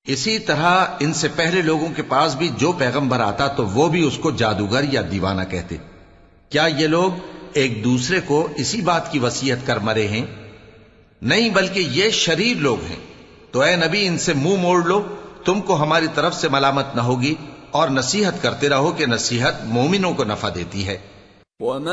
इसी तरह इनसे पहले लोगों के पास भी जो पैगंबर आता तो वो भी उसको जादूगर या दीवाना कहते। क्या ये लोग एक दूसरे को इसी बात की वसीयत कर मरे हैं? नहीं, बल्कि ये शरीर लोग हैं। तो ए नबी, इनसे मुंह मोड़ लो, तुमको हमारी तरफ से मलामत न होगी, और नसीहत करते रहो कि नसीहत मोमिनों को नफा देती है।